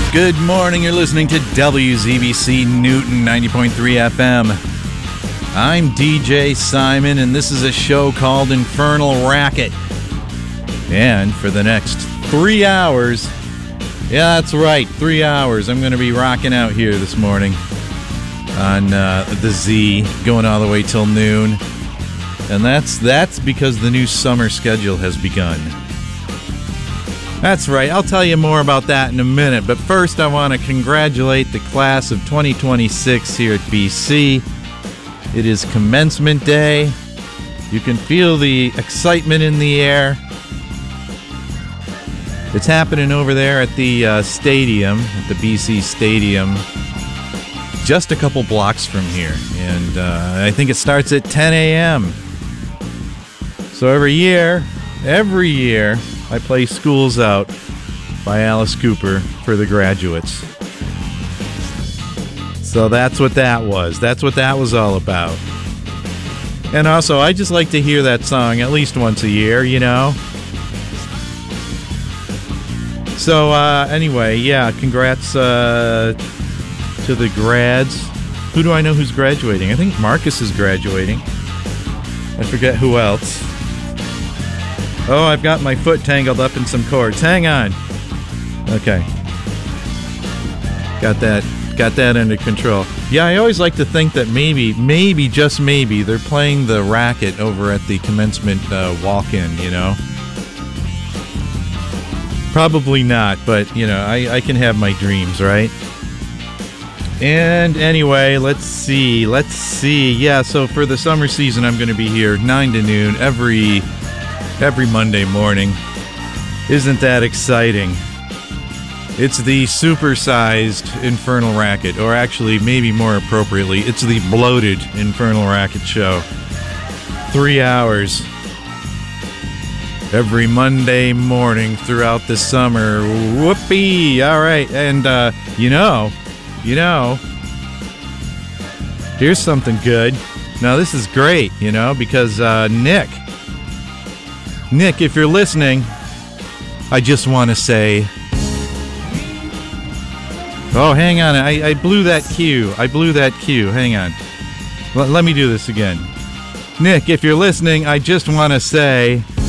Good morning, you're listening to WZBC Newton 90.3 FM. I'm DJ Simon, and this is a show called Infernal Racket. And for the next 3 hours, yeah, that's right, 3 hours, I'm going to be rocking out here this morning on the Z, going all the way till noon. And that's because the new summer schedule has begun. That's right, I'll tell you more about that in a minute, but first I want to congratulate the class of 2026 here at BC. It is commencement day. You can feel the excitement in the air. It's happening over there at the stadium, at the BC Stadium, just a couple blocks from here, and I think it starts at 10 a.m. So every year, I play Schools Out by Alice Cooper for the graduates. So that's what that was. That's what that was all about. And also, I just like to hear that song at least once a year, you know? So, anyway, yeah, congrats to the grads. Who do I know who's graduating? I think Marcus is graduating. I forget who else. Oh, I've got my foot tangled up in some cords. Hang on. Okay. Got that under control. Yeah, I always like to think that maybe, just maybe, they're playing the racket over at the commencement walk-in, you know? Probably not, but, you know, I can have my dreams, right? And anyway, let's see. Yeah, so for the summer season, I'm going to be here 9 to noon every Monday morning. Isn't that exciting? It's the supersized Infernal Racket, or actually, maybe more appropriately, it's the bloated Infernal Racket show. 3 hours every Monday morning throughout the summer. Whoopee! All right, and you know, here's something good. Now this is great, you know, because Nick, if you're listening, I just want to say... Oh, hang on. I blew that cue. Hang on. Let me do this again. Nick, if you're listening, I just want to say...